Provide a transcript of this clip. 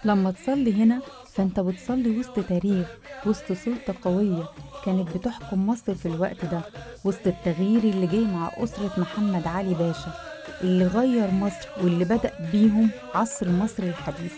لما تصلي هنا فانت بتصلي وسط تاريخ، وسط سلطة قوية كانت بتحكم مصر في الوقت ده، وسط التغيير اللي جاي مع أسرة محمد علي باشا اللي غير مصر واللي بدأ بيهم عصر مصر الحديث.